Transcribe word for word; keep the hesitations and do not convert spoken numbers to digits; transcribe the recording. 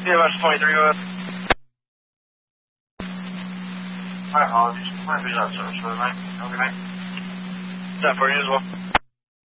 about twenty-three, go ahead. My apologies. My apologies, sir. So, night. Okay, night. ten for you as well.